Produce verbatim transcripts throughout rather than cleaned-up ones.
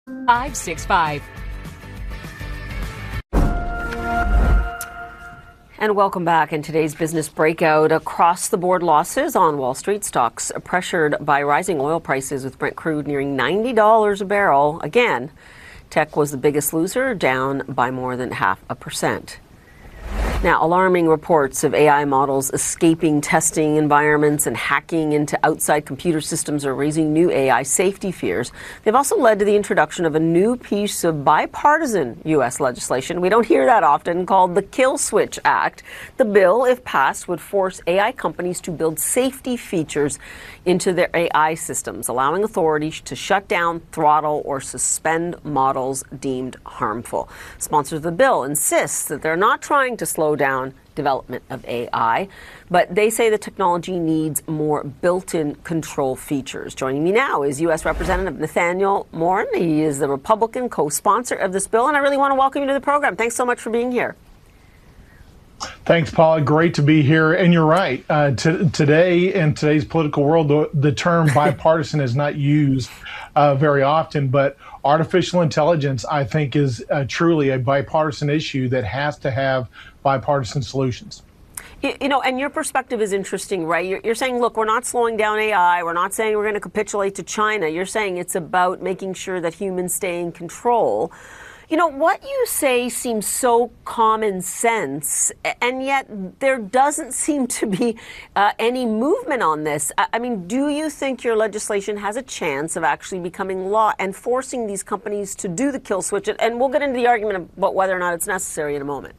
five six five. And welcome back. In today's business breakout, across the board losses on Wall Street. Stocks pressured by rising oil prices, with Brent crude nearing ninety dollars a barrel. Again, tech was the biggest loser, down by more than half a percent. Now, alarming reports of A I models escaping testing environments and hacking into outside computer systems are raising new A I safety fears. They've also led to the introduction of a new piece of bipartisan U S legislation. We don't hear that often, called the Kill Switch Act. The bill, if passed, would force A I companies to build safety features into their A I systems, allowing authorities to shut down, throttle, or suspend models deemed harmful. Sponsors of the bill insist that they're not trying to slow down development of A I, but they say the technology needs more built-in control features. Joining me now is U S Representative Nathaniel Morin. He is the Republican co-sponsor of this bill, and I really want to welcome you to the program. Thanks so much for being here. Thanks, Paula. Great to be here. And you're right. Uh, t- today, in today's political world, the, the term bipartisan is not used uh, very often, but artificial intelligence, I think, is uh, truly a bipartisan issue that has to have bipartisan solutions. You, you know, and your perspective is interesting, right? You're, you're saying, look, we're not slowing down A I. We're not saying we're going to capitulate to China. You're saying it's about making sure that humans stay in control. You know, what you say seems so common sense, and yet there doesn't seem to be uh, any movement on this. I, I mean, do you think your legislation has a chance of actually becoming law and forcing these companies to do the kill switch? And we'll get into the argument about whether or not it's necessary in a moment.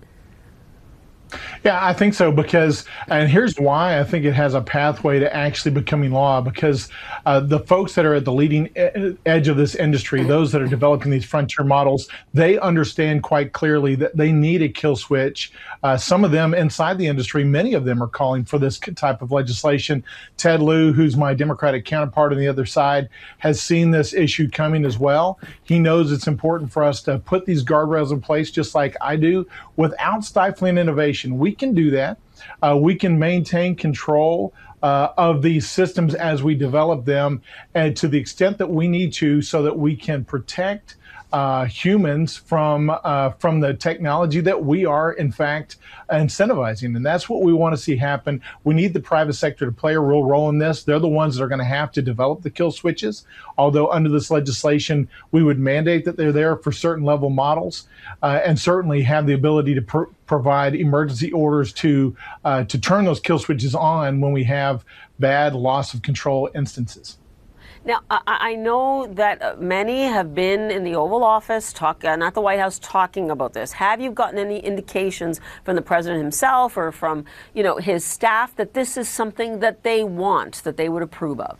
Yeah, I think so, because, and here's why I think it has a pathway to actually becoming law, because uh, the folks that are at the leading edge of this industry, those that are developing these frontier models, they understand quite clearly that they need a kill switch. Uh, some of them inside the industry, many of them are calling for this type of legislation. Ted Lieu, who's my Democratic counterpart on the other side, has seen this issue coming as well. He knows it's important for us to put these guardrails in place, just like I do, without stifling innovation. We can do that. Uh, we can maintain control uh, of these systems as we develop them, and to the extent that we need to, so that we can protect uh, humans from uh, from the technology that we are, in fact, incentivizing. And that's what we want to see happen. We need the private sector to play a real role in this. They're the ones that are going to have to develop the kill switches, although under this legislation, we would mandate that they're there for certain level models, uh, and certainly have the ability to pr- provide emergency orders to uh, to turn those kill switches on when we have bad loss of control instances. Now, I, I know that many have been in the Oval Office, talk, uh, not the White House, talking about this. Have you gotten any indications from the president himself or from, you know, his staff that this is something that they want, that they would approve of?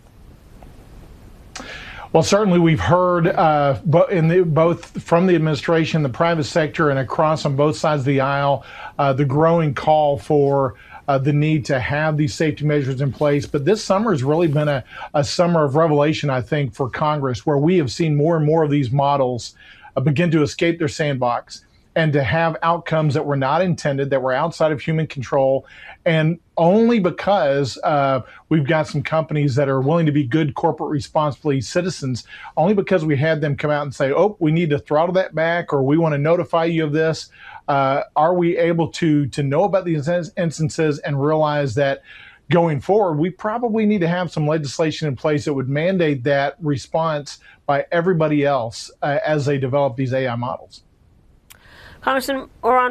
Well, certainly we've heard uh, bo- in the, both from the administration, the private sector, and across on both sides of the aisle, uh, the growing call for uh, the need to have these safety measures in place. But this summer has really been a, a summer of revelation, I think, for Congress, where we have seen more and more of these models uh, begin to escape their sandbox and to have outcomes that were not intended, that were outside of human control, and only because uh, we've got some companies that are willing to be good corporate responsibility citizens, only because we had them come out and say, oh, we need to throttle that back, or we want to notify you of this. Uh, are we able to to know about these instances and realize that going forward, we probably need to have some legislation in place that would mandate that response by everybody else uh, as they develop these A I models? Congressman Morin,